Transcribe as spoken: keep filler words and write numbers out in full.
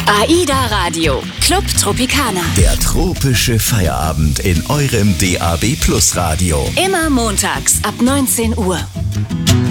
AIDA Radio, Club Tropicana. Der tropische Feierabend in eurem D A B Plus Radio. Immer montags ab neunzehn Uhr.